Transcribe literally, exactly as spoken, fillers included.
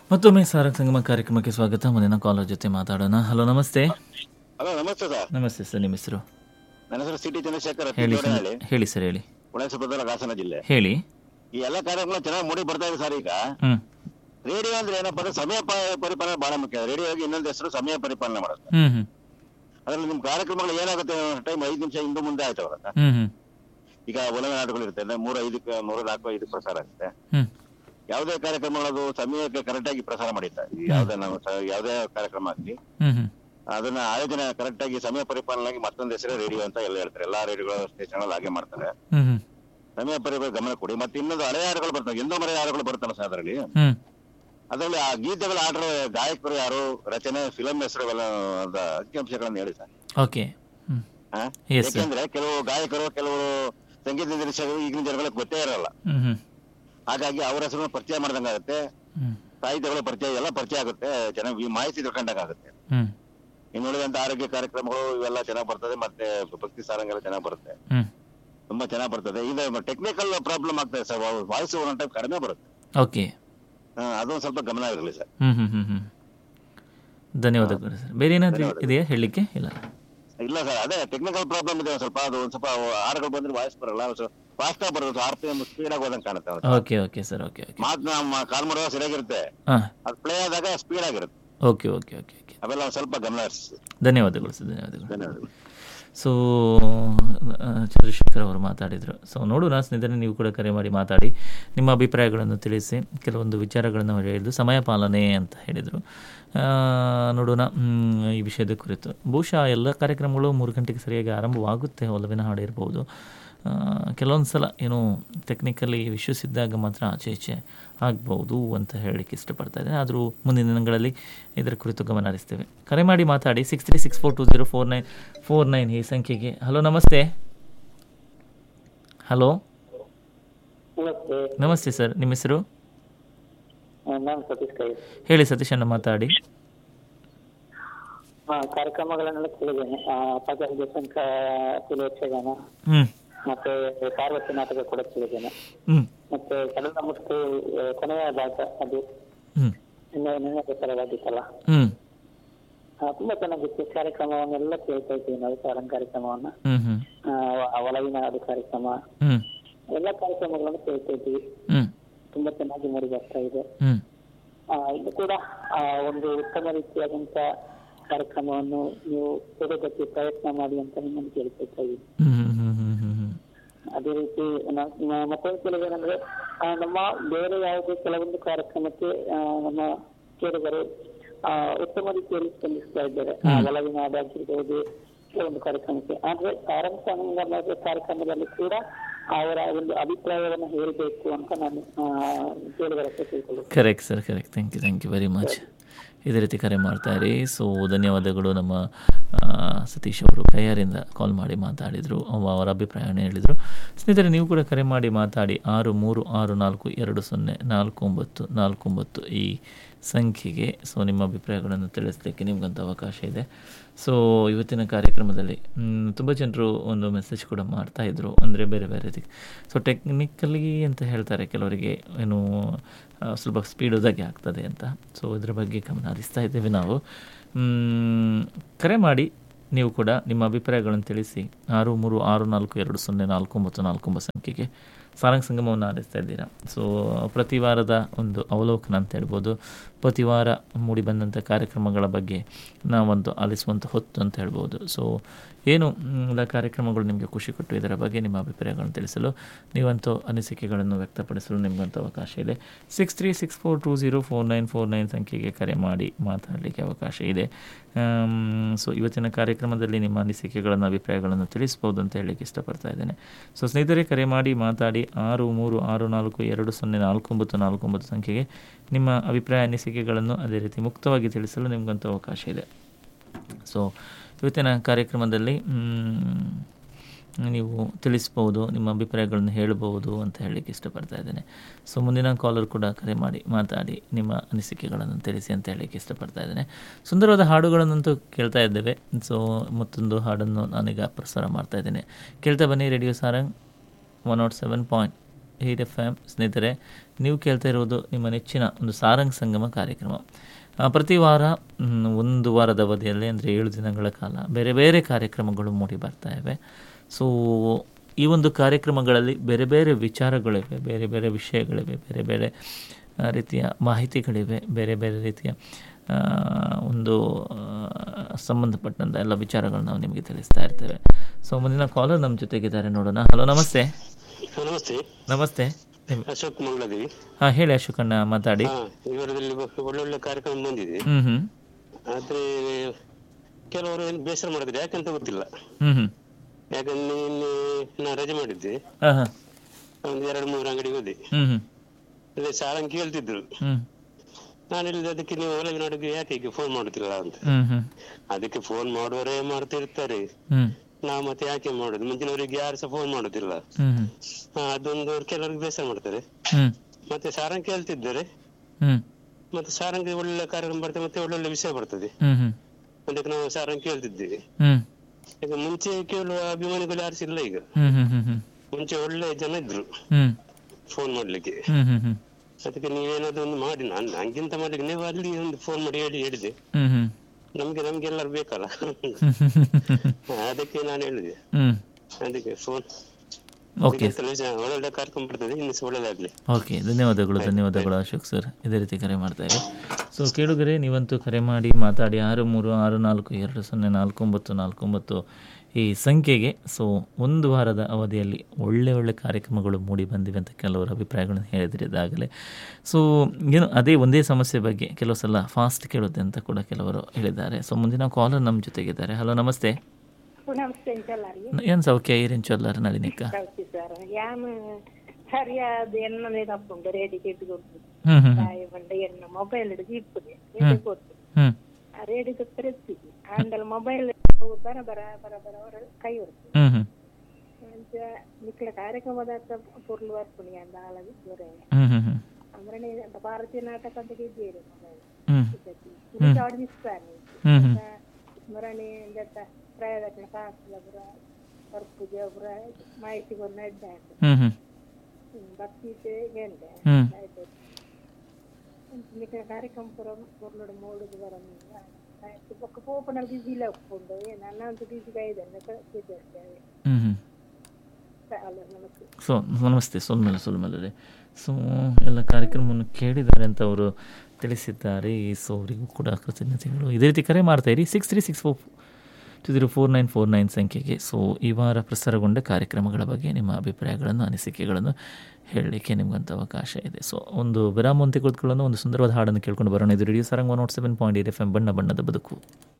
ಮತ್ತೊಮ್ಮೆ ಸಾರಕ್ ಸಂಗಮ ಕಾರ್ಯಕ್ರಮಕ್ಕೆ ಸ್ವಾಗತ. ಮುಂದಿನ ಕಾಲರ್ ಜೊತೆ ಮಾತಾಡೋಣ. ಹಲೋ, ನಮಸ್ತೆ. ಹಲೋ, ನಮಸ್ತೆ ಸರ್. ನಮಸ್ತೆ ಸರ್, ನಿಮ್ಮ ಹೆಸರು ನನ್ನ ಹೆಸರು ಸಿ ಟಿ ಚಂದ್ರಶೇಖರ್, ಹೇಳಿ ಸರ್. ಅತ್ತಿಜೋಡನಹಳ್ಳಿ, ಹೇಳಿ ಸರ್, ಹೇಳಿ ಹೊಳೆನರಸೀಪುರ, ಹಾಸನ ಜಿಲ್ಲೆ. ಹೇಳಿ. ಈ ಎಲ್ಲ ಕಾರ್ಯಕ್ರಮ ಚೆನ್ನಾಗಿ ಮೂಡಿ ಬರ್ತಾ ಇದೆ ಸರ್. ಈಗ ಹ್ಮ್ ರೇಡಿಯೋ ಅಂದ್ರೆ ಏನಪ್ಪಾ ಅಂದ್ರೆ ಸಮಯ ಪ- ಪರಿಪಾಲನೆ ಬಹಳ ಮುಖ್ಯ. ರೇಡಿಯೋಗೆ ಇನ್ನೊಂದು ಹೆಸರು ಸಮಯ ಪರಿಪಾಲನೆ ಮಾಡೋದು. ಹ್ಮ್ ಹ್ಮ್ ಅದ್ರಲ್ಲಿ ನಿಮ್ ಕಾರ್ಯಕ್ರಮಗಳು ಏನಾಗುತ್ತೆ, ಟೈಮ್ ಐದು ನಿಮಿಷ ಹಿಂದೆ ಮುಂದೆ ಆಯ್ತವಲ್ಲ. ಹ್ಮ್ ಹ್ಮ್ ಈಗ ಒಲವೆ ನಾಟಕಗಳು ಇರುತ್ತೆ, ಅಂದ್ರೆ ಮೂರ ಐದಕ್ಕೆ ಮೂರ ನಾಲ್ಕು ಐದು ಪ್ರಸಾರ ಆಗುತ್ತೆ. ಹ್ಮ್ ಯಾವುದೇ ಕಾರ್ಯಕ್ರಮಗಳು ಸಮಯಕ್ಕೆ ಕರೆಕ್ಟ್ ಆಗಿ ಪ್ರಸಾರ ಮಾಡಿದ್ದಾರೆ. ಈಗ ಯಾವುದೇ ನಾವು ಸ- ಯಾವುದೇ ಕಾರ್ಯಕ್ರಮ ಆಗಲಿ ಹ್ಮ್ ಹ್ಮ್ ಅದನ್ನ ಆಯೋಜನೆ ಕರೆಕ್ಟ್ ಆಗಿ ಸಮಯ ಪರಿಪಾಲನೆಗೆ ಮತ್ತೊಂದು ಹೆಸರು ರೇಡಿಯೋ ಅಂತ ಎಲ್ಲ ಹೇಳ್ತಾರೆ. ಎಲ್ಲಾ ರೇಡಿಯೋಗಳ ಸ್ಟೇಷನ್ ಹಾಗೆ ಮಾಡ್ತಾರೆ. ಹ್ಮ್ ಹ್ಮ್ ಸಮಯ ಪರಿಪಾಲನೆ ಗಮನ ಕೊಡಿ. ಮತ್ತೆ ಇನ್ನೊಂದು ಹಳೆಯ ಹಾಡುಗಳು ಬರ್ತವೆ, ಎಂದೋ ಮರೆಯ ಹಾಡುಗಳು ಬರ್ತಲ್ಲ ಸರ್. ಅದರಲ್ಲಿ ಹ್ಮ್ ಅದರಲ್ಲಿ ಆ ಗೀತೆಗಳ ಆಡೋ ಗಾಯಕರು ಯಾರು, ರಚನೆ, ಫಿಲಂ ಹೆಸರು ಅಂಕಿಅಂಶಗಳನ್ನು ಹೇಳಿ ಸರ್. ಓಕೆ. ಹ್ಮ್ ಹಾ? Yes, sir. ಯಾಕೆಂದ್ರೆ ಕೆಲವು ಗಾಯಕರು, ಕೆಲವು ಸಂಗೀತ ನಿರ್ದೇಶಕರು ಈಗಿನ ಜನಗಳಿಗೆ ಗೊತ್ತೇ ಇರಲ್ಲ. ಹ್ಮ್ ಹ್ಮ್ ಹಾಗಾಗಿ ಅವರ ಹೆಸರನ್ನು ಪರಿಚಯ ಮಾಡ್ದಂಗಾಗುತ್ತೆ, ಹ್ಮ್ ಸಾಹಿತ್ಯಗಳ ಪರಿಚಯ ಎಲ್ಲ ಪರಿಚಯ ಆಗುತ್ತೆ, ಚೆನ್ನಾಗಿ ಮಾಹಿತಿ ತಿಳ್ಕೊಂಡಂಗಾಗುತ್ತೆ. ಹ್ಮ್ ಇನ್ನು ಉಳಿದಂತ ಆರೋಗ್ಯ ಕಾರ್ಯಕ್ರಮಗಳು ಇವೆಲ್ಲ ಚೆನ್ನಾಗಿ ಬರ್ತದೆ. ಮತ್ತೆ ಭಕ್ತಿ ಸಾರಂಗೆಲ್ಲ ಚೆನ್ನಾಗಿ ಬರುತ್ತೆ, ಹ್ಮ್ ತುಂಬಾ ಚೆನ್ನಾಗಿ ಬರ್ತದೆ. ಈಗ ಟೆಕ್ನಿಕಲ್ ಪ್ರಾಬ್ಲಮ್ ಆಗ್ತದೆ ಸರ್, ವಾಯ್ಸ್ ಒಂದ್ ಟೈಪ್ ಕಡಿಮೆ ಬರುತ್ತೆ. ಓಕೆ. ಹಾ, ಅದೊಂದು ಸ್ವಲ್ಪ ಗಮನ ಇರಲಿ ಸರ್. ಹ್ಮ್ ಹ್ಮ್ ಹ್ಮ್ ಹ್ಮ್ ಧನ್ಯವಾದಗಳು ಸರ್. ಬೇರೆ ಏನಾದರೂ ಇದೆಯಾ ಹೇಳಲಿಕ್ಕೆ? ಇಲ್ಲ. ಇಲ್ಲ ಸರ್, ಅದೇ ಟೆಕ್ನಿಕಲ್ ಪ್ರಾಬ್ಲಮ್ ಇದೆ ಒಂದ್ ಸ್ವಲ್ಪ. ಅದು ಒಂದ್ ಸ್ವಲ್ಪ ಹಾಡುಗಳು ಬಂದ್ರೆ ವಾಯ್ಸ್ ಬರಲ್ಲ, ಫಾಸ್ಟ್ ಆಗಿ ಬರೋದು, ಆರ್ ಪಿ ಎಂ ಸ್ಪೀಡ್ ಆಗಿ ಹೋದಂಗೆ ಕಾಣುತ್ತೆ. ಅವ್ರು okay okay sir. Okay okay. ಮಾತು ನಮ್ಮ ಕಾಲ್ ಮಾಡುವಾಗ ಸರಿಯಾಗಿರುತ್ತೆ, ಹಾಂ ಅದು ಪ್ಲೇ ಆದಾಗ ಸ್ಪೀಡ್ ಆಗಿರುತ್ತೆ. ಓಕೆ ಓಕೆ ಓಕೆ ಓಕೆ ಅವೆಲ್ಲ ಒಂದ್ ಸ್ವಲ್ಪ ಗಮನ ಹರಿಸಿ. ಧನ್ಯವಾದಗಳು ಸರ್, ಧನ್ಯವಾದಗಳು. ಧನ್ಯವಾದಗಳು. ಸೊ ಚಂದ್ರಶೇಖರ್ ಅವರು ಮಾತಾಡಿದರು. ಸೊ ನೋಡೋಣ ಸ್ನೇಹಿತರೆ, ನೀವು ಕೂಡ ಕರೆ ಮಾಡಿ ಮಾತಾಡಿ, ನಿಮ್ಮ ಅಭಿಪ್ರಾಯಗಳನ್ನು ತಿಳಿಸಿ. ಕೆಲವೊಂದು ವಿಚಾರಗಳನ್ನು ಅವರು ಹೇಳಿದ್ರು, ಸಮಯ ಪಾಲನೆ ಅಂತ ಹೇಳಿದರು. ನೋಡೋಣ ಮ್, ಈ ವಿಷಯದ ಕುರಿತು. ಬಹುಶಃ ಎಲ್ಲ ಕಾರ್ಯಕ್ರಮಗಳು ಮೂರು ಗಂಟೆಗೆ ಸರಿಯಾಗಿ ಆರಂಭವಾಗುತ್ತೆ. ಒಲವಿನ ಹಾಡು ಇರ್ಬೋದು. ಆ, ಕೆಲವೊಂದು ಸಲ ಏನೋ ಟೆಕ್ನಿಕಲಿ ಇಶ್ಯೂಸ್ ಇದ್ದಾಗ ಮಾತ್ರ ಆಚೆ ಈಚೆ ಆಗ್ಬೋದು ಅಂತ ಹೇಳಲಿಕ್ಕೆ ಇಷ್ಟಪಡ್ತಾ ಇದ್ದೇನೆ. ಆದರೂ ಮುಂದಿನ ದಿನಗಳಲ್ಲಿ ಇದರ ಕುರಿತು ಗಮನ ಹರಿಸ್ತೇವೆ. ಕರೆ ಮಾಡಿ ಮಾತಾಡಿ six three six four to zero four nine four nine ಈ ಸಂಖ್ಯೆಗೆ. ಹಲೋ, ನಮಸ್ತೆ. ಹಲೋ, ನಮಸ್ತೆ. ನಮಸ್ತೆ ಸರ್, ನಿಮ್ಮ ಹೆಸರು ನಾನು ಸತೀಶ್ ಕೈ. ಹೇಳಿ ಸತೀಶ್ ಅಣ್ಣ, ಮಾತಾಡಿ. ಹಾ, ಕಾರ್ಯಕ್ರಮಗಳನ್ನೆಲ್ಲ ಕೇಳಿದ್ದೇನೆ. ಪದ ಜಸಂಕ ಯಕ್ಷಗಾನ ಹ್ಞೂ ಮತ್ತೆ ಪಾರ್ವತಿ ನಾಟಕ ಕೂಡ ಕೇಳಿದ್ದೇನೆ. ಹ್ಞೂ ಮತ್ತೆ ಕಡಲ ಮುಟ್ಟು ಕೊನೆಯ ಭಾಗ ಅದು ಹ್ಞೂ ನಿನ್ನೆ ನಿನ್ನೆ ಪ್ರಸಾರವಾಗಿತ್ತಲ್ಲ, ಹ್ಞೂ ಆ, ತುಂಬಾ ಚೆನ್ನಾಗಿತ್ತು. ಕಾರ್ಯಕ್ರಮವನ್ನೆಲ್ಲ ಕೇಳ್ತಾ ಇದ್ದೀವಿ ನಾವು, ಸಾರಂಗ್ ಕಾರ್ಯಕ್ರಮವನ್ನ, ಹ್ಞೂ ಹ್ಞೂ ಆ, ಒಲವಿನ ಹಾಡು ಕಾರ್ಯಕ್ರಮ, ಹ್ಞೂ ಎಲ್ಲ ಕಾರ್ಯಕ್ರಮಗಳನ್ನು ಕೇಳ್ತಾ ಇದ್ದೀವಿ. ಹ್ಞೂ ತುಂಬಾ ಚೆನ್ನಾಗಿ ಮೂಡಿ ಬರ್ತಾ ಇದೆ. ಹ್ಞೂ ಆ, ಇದು ಕೂಡ ಆ, ಒಂದು ಉತ್ತಮ ರೀತಿಯಾದಂತ ಕಾರ್ಯಕ್ರಮವನ್ನು ನೀವು ಕೊಡೋದಕ್ಕೆ ಪ್ರಯತ್ನ ಮಾಡಿ ಅಂತ ನಿಮ್ಮನ್ನು ಕೇಳ್ಕೊಳ್ತಾ ಇದ್ದೀನಿ. ಹ್ಞೂ ಹ್ಞೂ ಹ್ಞೂ ಹ್ಞೂ ಹ್ಞೂ ಅದೇ ರೀತಿ ನ- ನ- ಮತ್ತೊಂದು ಕೆಲವೇನಂದ್ರೆ, ಆ, ನಮ್ಮ ಬೇರೆ ಯಾವುದೇ ಕೆಲವೊಂದು ಕಾರ್ಯಕ್ರಮಕ್ಕೆ ಆ, ನಮ್ಮ ಕೇಳಿದರೆ ಆ, ಉತ್ತಮ ರೀತಿಯಲ್ಲಿ ಸ್ಪಂದಿಸ್ತಾ ಇದ್ದಾರೆ. ಆ, ಒಲವಿನ ಹಾಡಾಗಿರ್ಬೋದು ಕೆಲವೊಂದು ಕಾರ್ಯಕ್ರಮಕ್ಕೆ. ಆದ್ರೆ ಸಾರಂಗ್ ಸಂಗಮದ ಕಾರ್ಯಕ್ರಮದಲ್ಲಿ ಕೂಡ ಅವರ ಒಂದು ಅಭಿಪ್ರಾಯವನ್ನು ಹೇಳಬೇಕು ಅಂತ ನಾನು ಕೇಳಿದರೆ ತಿಳ್ಕೊಳ್ಳುತ್ತೇನೆ. Correct sir, correct. Thank you, thank you very much. ಇದೇ ರೀತಿ ಕರೆ ಮಾಡ್ತಾ ಇರಿ. ಸೊ ಧನ್ಯವಾದಗಳು. ನಮ್ಮ ಆ, ಸತೀಶ್ ಅವರು ಕೈಯಾರಿಂದ ಕಾಲ್ ಮಾಡಿ ಮಾತಾಡಿದರು, ಅವರ ಅಭಿಪ್ರಾಯವನ್ನು ಹೇಳಿದರು. ಸ್ನೇಹಿತರೆ, ನೀವು ಕೂಡ ಕರೆ ಮಾಡಿ ಮಾತಾಡಿ. ಆರು ಮೂರು ಆರು ನಾಲ್ಕು ಎರಡು ಸೊನ್ನೆ ನಾಲ್ಕು ಒಂಬತ್ತು ನಾಲ್ಕು ಒಂಬತ್ತು ಈ ಸಂಖ್ಯೆಗೆ. ಸೊ ನಿಮ್ಮ ಅಭಿಪ್ರಾಯಗಳನ್ನು ತಿಳಿಸ್ಲಿಕ್ಕೆ ನಿಮಗಂತ ಅವಕಾಶ ಇದೆ. ಸೊ ಇವತ್ತಿನ ಕಾರ್ಯಕ್ರಮದಲ್ಲಿ ತುಂಬ ಜನರು ಒಂದು ಮೆಸೇಜ್ ಕೂಡ ಮಾಡ್ತಾಯಿದ್ರು, ಅಂದರೆ ಬೇರೆ ಬೇರೆ ರೀತಿ. ಸೊ ಟೆಕ್ನಿಕಲಿ ಅಂತ ಹೇಳ್ತಾರೆ, ಕೆಲವರಿಗೆ ಏನು ಆ, ಸ್ವಲ್ಪ ಸ್ಪೀಡ್ ಹೋದಾಗೆ ಆಗ್ತದೆ ಅಂತ. ಸೊ ಇದರ ಬಗ್ಗೆ ಗಮನ ಹರಿಸ್ತಾ ಇದ್ದೇವೆ ನಾವು. ಮ್, ಕರೆ ಮಾಡಿ ನೀವು ಕೂಡ ನಿಮ್ಮ ಅಭಿಪ್ರಾಯಗಳನ್ನು ತಿಳಿಸಿ. ಆರು ಮೂರು ಆರು ನಾಲ್ಕು ಎರಡು ಸೊನ್ನೆ ನಾಲ್ಕು ಒಂಬತ್ತು ನಾಲ್ಕು ಒಂಬತ್ತು ಸಂಖ್ಯೆಗೆ ಸಾರಂಗ್ ಸಂಗಮವನ್ನು ಆರಿಸ್ತಾ ಇದ್ದೀರಾ. ಸೊ ಪ್ರತಿ ವಾರದ ಒಂದು ಅವಲೋಕನ ಅಂತ ಹೇಳ್ಬೋದು, ಪ್ರತಿ ವಾರ ಮೂಡಿಬಂದಂಥ ಕಾರ್ಯಕ್ರಮಗಳ ಬಗ್ಗೆ ನಾವೊಂದು ಆಲಿಸುವಂಥ ಹೊತ್ತು ಅಂತ ಹೇಳ್ಬೋದು. ಸೊ ಏನು ಎಲ್ಲ ಕಾರ್ಯಕ್ರಮಗಳು ನಿಮಗೆ ಖುಷಿ ಕೊಟ್ಟು, ಇದರ ಬಗ್ಗೆ ನಿಮ್ಮ ಅಭಿಪ್ರಾಯಗಳನ್ನು ತಿಳಿಸಲು, ನೀವಂತೂ ಅನಿಸಿಕೆಗಳನ್ನು ವ್ಯಕ್ತಪಡಿಸಲು ನಿಮಗಂತೂ ಅವಕಾಶ ಇದೆ. Six three six four to zero four nine four nine ಸಂಖ್ಯೆಗೆ ಕರೆ ಮಾಡಿ ಮಾತಾಡಲಿಕ್ಕೆ ಅವಕಾಶ ಇದೆ. ಸೊ ಇವತ್ತಿನ ಕಾರ್ಯಕ್ರಮದಲ್ಲಿ ನಿಮ್ಮ ಅನಿಸಿಕೆಗಳನ್ನು, ಅಭಿಪ್ರಾಯಗಳನ್ನು ತಿಳಿಸ್ಬೋದು ಅಂತ ಹೇಳಲಿಕ್ಕೆ ಇಷ್ಟಪಡ್ತಾ ಇದ್ದೇನೆ. ಸೊ ಸ್ನೇಹಿತರೆ, ಕರೆ ಮಾಡಿ ಮಾತಾಡಿ. ಆರು ಮೂರು ಆರು ನಾಲ್ಕು ಎರಡು ಸೊನ್ನೆ ನಾಲ್ಕು ಒಂಬತ್ತು ನಾಲ್ಕು ಒಂಬತ್ತು ಸಂಖ್ಯೆಗೆ ನಿಮ್ಮ ಅಭಿಪ್ರಾಯ, ಅನಿಸಿಕೆಗಳನ್ನು ಅದೇ ರೀತಿ ಮುಕ್ತವಾಗಿ ತಿಳಿಸಲು ನಿಮಗಂತೂ ಅವಕಾಶ ಇದೆ. ಸೊ ಇವತ್ತಿನ ಕಾರ್ಯಕ್ರಮದಲ್ಲಿ ನೀವು ತಿಳಿಸ್ಬೋದು, ನಿಮ್ಮ ಅಭಿಪ್ರಾಯಗಳನ್ನು ಹೇಳ್ಬೋದು ಅಂತ ಹೇಳಲಿಕ್ಕೆ ಇಷ್ಟಪಡ್ತಾ ಇದ್ದೇನೆ. ಸೊ ಮುಂದಿನ ಕಾಲರ್ ಕೂಡ ಕರೆ ಮಾಡಿ ಮಾತಾಡಿ, ನಿಮ್ಮ ಅನಿಸಿಕೆಗಳನ್ನು ತಿಳಿಸಿ ಅಂತ ಹೇಳಲಿಕ್ಕೆ ಇಷ್ಟಪಡ್ತಾ ಇದ್ದೇನೆ. ಸುಂದರವಾದ ಹಾಡುಗಳನ್ನಂತೂ ಕೇಳ್ತಾ ಇದ್ದೇವೆ. ಸೊ ಮತ್ತೊಂದು ಹಾಡನ್ನು ನಾನೀಗ ಪ್ರಸಾರ ಮಾಡ್ತಾ ಇದ್ದೇನೆ. ಕೇಳ್ತಾ ಬನ್ನಿ radio Sarang one not seven point eight F M. ಸ್ನೇಹಿತರೆ, ನೀವು ಕೇಳ್ತಾ ಇರೋದು ನಿಮ್ಮ ನೆಚ್ಚಿನ ಒಂದು ಸಾರಂಗ್ ಸಂಗಮ ಕಾರ್ಯಕ್ರಮ. ಆ, ಪ್ರತಿ ವಾರ ಮ್, ಒಂದು ವಾರದ ಅವಧಿಯಲ್ಲಿ ಅಂದರೆ ಏಳು ದಿನಗಳ ಕಾಲ ಬೇರೆ ಬೇರೆ ಕಾರ್ಯಕ್ರಮಗಳು ಮೂಡಿ ಬರ್ತಾ ಇವೆ. ಸೊ ಈ ಒಂದು ಕಾರ್ಯಕ್ರಮಗಳಲ್ಲಿ ಬೇರೆ ಬೇರೆ ವಿಚಾರಗಳಿವೆ, ಬೇರೆ ಬೇರೆ ವಿಷಯಗಳಿವೆ, ಬೇರೆ ಬೇರೆ ಆ, ರೀತಿಯ ಮಾಹಿತಿಗಳಿವೆ, ಬೇರೆ ಬೇರೆ ರೀತಿಯ ಆ, ಒಂದು ಆ, ಸಂಬಂಧಪಟ್ಟಂಥ ಎಲ್ಲ ವಿಚಾರಗಳು ನಾವು ನಿಮಗೆ ತಿಳಿಸ್ತಾ ಇರ್ತೇವೆ. ಸೊ ಮುಂದಿನ ಕಾಲರ್ ನಮ್ಮ ಜೊತೆಗಿದ್ದಾರೆ, ನೋಡೋಣ. ಹಲೋ, ನಮಸ್ತೆ. ನಮಸ್ತೆ, ನಮಸ್ತೆ. ಅಶೋಕ್ ಮಂಗಳದೇವಿ. ಹಾಂ, ಹೇಳಿ ಅಶೋಕಣ್ಣ, ಮಾತಾಡಿ. ಹಾ, ಇವರದಲ್ಲಿ ಒಳ್ಳೊಳ್ಳೆ ಕಾರ್ಯಕ್ರಮ ಬಂದಿದೆ. ಹ್ಞೂ ಹ್ಞೂ ಆದ್ರೆ ಕೆಲವರು ಏನು ಬೇಸರ ಮಾಡಿದ್ರೆ ಯಾಕಂತ ಗೊತ್ತಿಲ್ಲ. ಹ್ಞೂ ಹ್ಞೂ ಯಾಕಂದ್ರೆ ನಿನ್ನೆ ನಾ ರಜೆ ಮಾಡಿದ್ದೆ, ಹಾಂ ಹಾಂ ಒಂದು ಎರಡು ಮೂರು ಅಂಗಡಿಗೆ ಹೋದೆ. ಹ್ಞೂ ಹ್ಞೂ ಅದೇ ಸಾರಂಗ್ ಕೇಳ್ತಿದ್ರು. ಹ್ಞೂ ನಾನು ಹೇಳಿದೆ, ಅದಕ್ಕೆ ನೀವು ಒಳಗೆ ನಾಡಿಗೆ ಯಾಕೆ ಹೀಗೆ ಫೋನ್ ಮಾಡುತ್ತಿಲ್ಲ ಅಂತ. ಹ್ಞೂ ಹ್ಞೂ ಅದಕ್ಕೆ ಫೋನ್ ಮಾಡುವವರೇ ಮಾಡ್ತಿರ್ತಾರೆ, ಹ್ಞೂ ನಾವು ಮತ್ತೆ ಯಾಕೆ ಮಾಡುದು? ಮುಂಚಿನವರಿಗೆ ಯಾರು ಸಹ ಫೋನ್ ಮಾಡುದಿಲ್ಲ. ಹ್ಞೂ ಹ್ಞೂ ಹಾ, ಅದೊಂದು ಕೆಲವರಿಗೆ ಬೇಸರ ಮಾಡ್ತಾರೆ. ಹ್ಞೂ ಮತ್ತೆ ಸಾರಂಗ್ ಕೇಳ್ತಿದ್ದಾರೆ, ಹ್ಞೂ ಮತ್ತೆ ಸಾರಂಗ್ ಒಳ್ಳೆ ಕಾರ್ಯಕ್ರಮ ಬರ್ತದೆ, ಮತ್ತೆ ಒಳ್ಳೊಳ್ಳೆ ವಿಷಯ ಬರ್ತದೆ. ಹ್ಞೂ ಹ್ಞೂ ಅದಕ್ಕೆ ನಾವು ಸಾರಂಗ್ ಕೇಳ್ತಿದ್ದೇವೆ. ಹ್ಞೂ ಈಗ ಮುಂಚೆ ಕೇಳುವ ಅಭಿಮಾನಿಗಳು ಯಾರು ಇಲ್ಲ ಈಗ. ಹ್ಞೂ ಹ್ಞೂ ಹ್ಞೂ ಹ್ಞೂ ಮುಂಚೆ ಒಳ್ಳೆ ಜನ ಇದ್ರು ಹ್ಞೂ ಫೋನ್ ಮಾಡ್ಲಿಕ್ಕೆ. ಹ್ಞೂ ಹ್ಞೂ ಹ್ಞೂ ಅದಕ್ಕೆ ನೀವೇನಾದ್ರೂ ಒಂದು ಮಾಡಿ, ನಾನು ನಂಗಿಂತ ಮಾಡ್ಲಿಕ್ಕೆ ನೀವು ಅಲ್ಲಿ ಒಂದು ಫೋನ್ ಮಾಡಿ ಹೇಳಿ ಹೇಳಿದೆ. ಹ್ಞೂ ಹ್ಞೂ ನಮ್ಗೆ ನಮ್ಗೆ ಎಲ್ಲರೂ ಬೇಕಲ್ಲ, ಅದಕ್ಕೆ ನಾನು ಹೇಳಿದೆ. ಹ್ಞೂ ಅದಕ್ಕೆ ಫೋನ್ ಓಕೆ ಒಳ್ಳೆ ಕಾರ್ಯಕ್ರಮ ಬರ್ತದೆ, ಇನ್ನು ಸಹ ಒಳ್ಳೆದಾಗ್ಲಿ. ಓಕೆ, ಧನ್ಯವಾದಗಳು ಧನ್ಯವಾದಗಳು ಅಶೋಕ್ ಸರ್, ಇದೇ ರೀತಿ ಕರೆ ಮಾಡ್ತಾರೆ. ಸೊ ಕೇಳುಗರೆ, ನೀವಂತೂ ಕರೆ ಮಾಡಿ ಮಾತಾಡಿ. ಆರು ಮೂರು ಆರು ನಾಲ್ಕು ಎರಡು ಸೊನ್ನೆ ನಾಲ್ಕು ಒಂಬತ್ತು ನಾಲ್ಕು ಒಂಬತ್ತು ಈ ಸಂಖ್ಯೆಗೆ. ಸೊ ಒಂದು ವಾರದ ಅವಧಿಯಲ್ಲಿ ಒಳ್ಳೆ ಒಳ್ಳೆ ಕಾರ್ಯಕ್ರಮಗಳು ಮೂಡಿ ಬಂದಿವೆ ಅಂತ ಕೆಲವರು ಅಭಿಪ್ರಾಯಗಳನ್ನು ಹೇಳಿದರೆ ಇದಾಗಲೇ. ಸೊ ಏನು ಅದೇ ಒಂದೇ ಸಮಸ್ಯೆ ಬಗ್ಗೆ ಕೆಲವು ಸಲ ಫಾಸ್ಟ್ ಕೇಳುತ್ತೆ ಅಂತ ಕೂಡ ಕೆಲವರು ಹೇಳಿದ್ದಾರೆ. ಸೊ ಮುಂದಿನ ಕಾಲರ್ ನಮ್ಮ ಜೊತೆಗಿದ್ದಾರೆ. ಹಲೋ, ನಮಸ್ತೆ. ನಮಸ್ತೆ ಅಂಚಲ್ಲಾರಿ. ಏನು ಸೌಖ್ಯ ಈರೇನು ಚೊಲ್ಲಾರ ನಳಿನಿಕ್ಕ? ಸೌಖ್ಯ ಸರ್. ಯಾನ್ ಸರಿಯಾದ ಎಣ್ಣೆ ತಪ್ಪುಂಡು ರೇಡಿ ಕೆಟ್ಟು ಕೊಟ್ಟು ಹ್ಞೂ ಹ್ಞೂ ತಾಯಿ ಬಂಡ ಎಣ್ಣೆ ಮೊಬೈಲ್ ಹಿಡಿದು ಇಪ್ಪದೆ ಎಣ್ಣೆ ಕೊಟ್ಟು ಹ್ಞೂ ಆ ರೇಡಿ ಕೊಟ್ಟರೆ ಎತ್ತಿದ್ವಿ ಆಂಡಲ್ ಮೊಬೈಲ್ ಬರ ಬರ ಬರ ಬರ ಅವರ ಕೈ ಹೊಡ್ತು ಹ್ಞೂ ಹ್ಞೂ ಅಂಚ ನಿಕ್ಲ ಕಾರ್ಯಕ್ರಮದ ಪೊರ್ಲು ಬರ್ಪುಣಿ ಅಂದ ಆಳದು ದೊರೆ ಹ್ಞೂ ಹ್ಞೂ ಹ್ಞೂ ಅಂದ್ರೆ ಅಂತ ಭಾರತೀಯ ನಾಟಕ ಅಂತ ಗೆದ್ದೀರಿ ಮೊಬೈಲ್ ಹ್ಞೂ ಚಾಡಿ ಮಿಸ್ತಾನೆ ಹ್ಞೂ ಹ್ಞೂ ಸ್ಮರಣೆ ಅಂತ ಪ್ರಯೋಜನ ಕಾಸಲಪುರ ಹೊರಪುಜೆ ಒಬ್ಬರ ಮಾಹಿತಿಗೊಂದು ಅಡ್ಡ ಹ್ಞೂ ಹ್ಞೂ ಭಕ್ತಿ ಗಂಟೆ ಹ್ಞೂ ಆಯ್ತು ಕಾರ್ಯಕ್ರಮ ಪುರ ಪೊರ್ಲುಡು ಮೂಡುದು ಬರ ಬೊಕ್ಕ ಪೋಪನಲ್ಲಿ ಬಿಸಿ ಇಲ್ಲ ಒಪ್ಕೊಂಡು ನನ್ನ ಒಂದು ಬಿಸಿ ಕೈದನ್ನು ಕೂತಿರ್ತೇವೆ. ಹ್ಞೂ ಹ್ಞೂ ಅಲ್ಲ ನಮಸ್ತೆ. ಸೊ ನಮಸ್ತೆ, ಸೋಲ್ಮೇಲೆ ಸೋಲ್ಮೇಲೆ. ಸೊ ಎಲ್ಲ ಕಾರ್ಯಕ್ರಮವನ್ನು ಕೇಳಿದ್ದಾರೆ ಅಂತ ಅವರು ತಿಳಿಸಿದ್ದಾರೆ. ಸೊ ಅವರಿಗೂ ಕೂಡ ಕೃತಜ್ಞತೆಗಳು. ಇದೇ ರೀತಿ ಕರೆ ಮಾಡ್ತಾಯಿರಿ six three six four to zero four nine four nine ಸಂಖ್ಯೆಗೆ. ಸೊ ಈ ವಾರ ಪ್ರಸಾರಗೊಂಡ ಕಾರ್ಯಕ್ರಮಗಳ ಬಗ್ಗೆ ನಿಮ್ಮ ಅಭಿಪ್ರಾಯಗಳನ್ನು, ಅನಿಸಿಕೆಗಳನ್ನು ಹೇಳಲಿಕ್ಕೆ ನಿಮಗಂತ ಅವಕಾಶ ಇದೆ. ಸೊ ಒಂದು ವಿರಾಮ ತೆಗೆದುಕೊಳ್ಳೋಣ, ಒಂದು ಸುಂದರವಾದ ಹಾಡನ್ನು ಕೇಳ್ಕೊಂಡು ಬರೋಣ. ಇದು radio Sarang one not seven point eight F M, ಬಣ್ಣ ಬಣ್ಣದ ಬದುಕು.